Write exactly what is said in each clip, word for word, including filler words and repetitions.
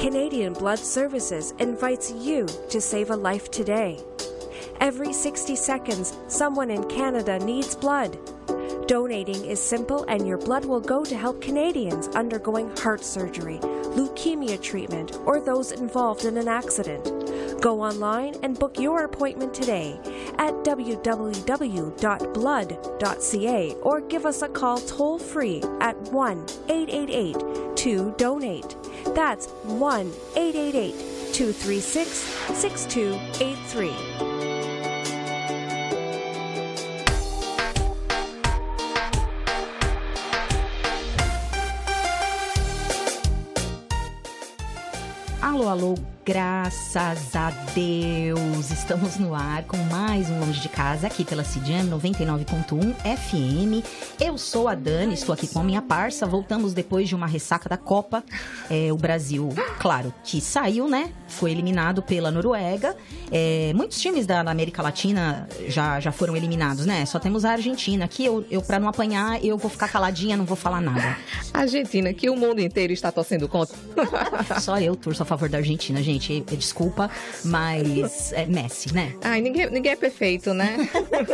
Canadian Blood Services invites you to save a life today. Every sixty seconds, someone in Canada needs blood. Donating is simple, and your blood will go to help Canadians undergoing heart surgery, leukemia treatment, or those involved in an accident. Go online and book your appointment today at w w w dot blood dot c a or give us a call toll-free at one eight eight eight two donate. That's one eight eight eight two three six six two eight three. Alô, alô, graças a Deus! Estamos no ar com mais um Longe de Casa, aqui pela C J A M noventa e nove ponto um F M. Eu sou a Dani, estou aqui com a minha parça. Voltamos depois de uma ressaca da Copa. É, o Brasil, claro, que saiu, né? Foi eliminado pela Noruega. É, muitos times da, da América Latina já, já foram eliminados, né? Só temos a Argentina. Aqui, eu, eu para não apanhar, eu vou ficar caladinha, não vou falar nada. Argentina, que o mundo inteiro está torcendo contra. Só eu torço a favor da Argentina, gente. Desculpa, mas é Messi, né? Ai, ninguém, ninguém é perfeito, né?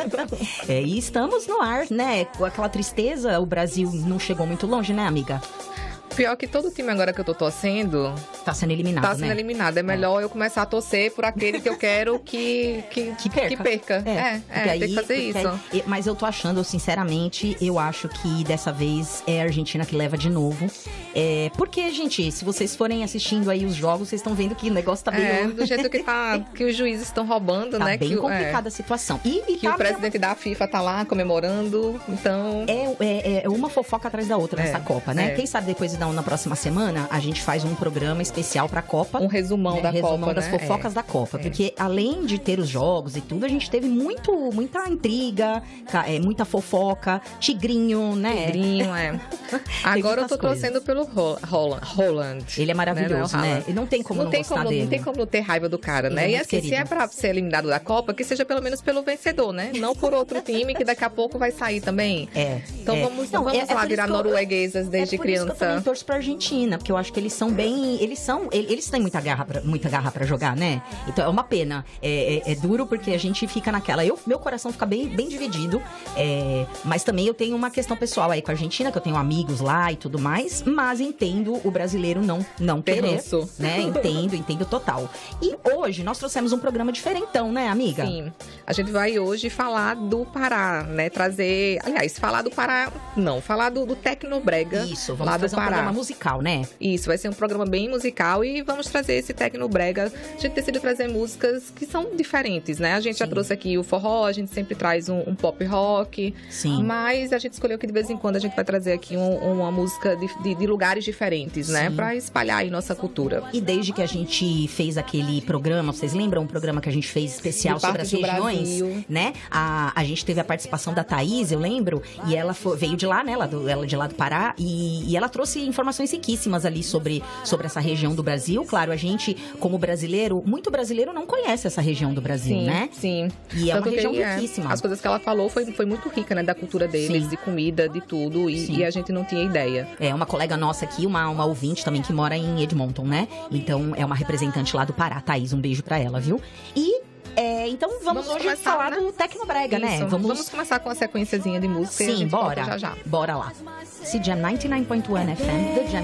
É, e estamos no ar, né? Com aquela tristeza, o Brasil não chegou muito longe, né, amiga? Pior que todo time agora que eu tô torcendo... Tá sendo eliminado, Tá sendo né? eliminado. É melhor é. eu começar a torcer por aquele que eu quero que, que, que perca. Que perca. É, é, é aí, tem que fazer isso. Aí, mas eu tô achando, sinceramente, eu acho que dessa vez é a Argentina que leva de novo. É, porque, gente, se vocês forem assistindo aí os jogos, vocês estão vendo que o negócio tá bem... É, do jeito que, tá, que os juízes estão roubando, tá né? bem que, complicada é. a situação. E, e que tá o presidente da FIFA tá lá comemorando, então... É, é, é uma fofoca atrás da outra nessa é, Copa, né? É. Quem sabe depois, não, na próxima semana, a gente faz um programa especial pra Copa. Um resumão né? da resumão Copa, das né? fofocas é. da Copa. É. Porque além de ter os jogos e tudo, a gente teve muito, muita intriga, é, muita fofoca, tigrinho, né? Tigrinho, é. Agora eu tô coisas. torcendo pelo Holland. Holland Ele é maravilhoso, né? né? E não tem como não, não tem gostar como, dele. Não tem como não ter raiva do cara, Ele né? é e assim, querido. Se é pra ser eliminado da Copa, que seja pelo menos pelo vencedor, né? Não por outro time que daqui a pouco vai sair também. É. Então é. vamos, não, vamos é, lá é virar norueguesas desde é por criança. Isso que eu também torço pra Argentina, porque eu acho que eles são bem... Eles são... Eles têm muita garra pra, muita garra pra jogar, né? Então é uma pena. É, é, é duro porque a gente fica naquela... Eu, meu coração fica bem, bem dividido. É, mas também eu tenho uma questão pessoal aí com a Argentina, que eu tenho amigos lá e tudo mais. Mas entendo o brasileiro não, não querer. Isso. Né? Entendo, entendo total. E hoje nós trouxemos um programa diferentão, né, amiga? Sim. A gente vai hoje falar do Pará, né? Trazer... Aliás, falar do Pará... Não, falar do, do Tecnobrega. Isso, vamos lá fazer do Pará. um programa musical, né? Isso, vai ser um programa bem musical e vamos trazer esse Tecnobrega. A gente decidiu trazer músicas que são diferentes, né? A gente Sim. já trouxe aqui o forró, a gente sempre traz um, um pop rock. Sim. Mas a gente escolheu que de vez em quando a gente vai trazer aqui um, uma música de, de, de lugares diferentes, Sim. né? Pra espalhar aí nossa cultura. E desde que a gente fez aquele programa, vocês lembram um programa que a gente fez especial do sobre as regiões? Brasil. Né? A, a gente teve a participação da Thaís, eu lembro, e ela foi, veio de lá, né? Ela, do, ela de lá do Pará, e, e ela trouxe informações riquíssimas ali sobre, sobre essa região do Brasil. Claro, a gente, como brasileiro, muito brasileiro não conhece essa região do Brasil, sim, né? Sim, E é Tanto uma região que, riquíssima. É, as coisas que ela falou foi, foi muito rica, né? Da cultura deles, sim. de comida, de tudo, e, e a gente não tinha ideia. É, uma colega nossa aqui, uma, uma ouvinte também que mora em Edmonton, né? Então, é uma representante lá do Pará. Thaís, um beijo pra ela, viu? E... É, então vamos, vamos hoje começar, falar né? do Tecnobrega, Isso, né? Vamos... vamos começar com a sequenciazinha de música. Sim, e a gente bora. já já. Bora lá. C J A M noventa e nove ponto um F M, The Jam.